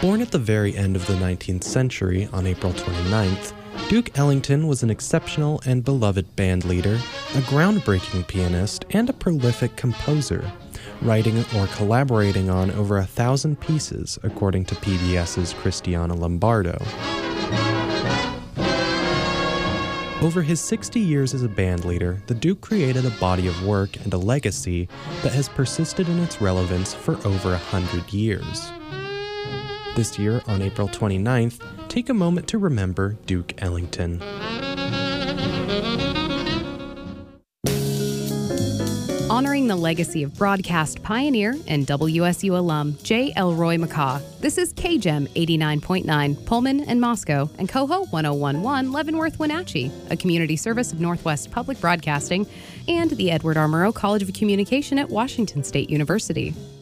Born at the very end of the 19th century on April 29th, Duke Ellington was an exceptional and beloved band leader, a groundbreaking pianist, and a prolific composer, writing or collaborating on over 1,000 pieces, according to PBS's Cristiana Lombardo. Over his 60 years as a bandleader, the Duke created a body of work and a legacy that has persisted in its relevance for over 100 years. This year, on April 29th, take a moment to remember Duke Ellington. Honoring the legacy of broadcast pioneer and WSU alum J. Elroy McCaw, this is KGEM 89.9 Pullman and Moscow and Coho 101.1 Leavenworth, Wenatchee, a community service of Northwest Public Broadcasting and the Edward R. Murrow College of Communication at Washington State University.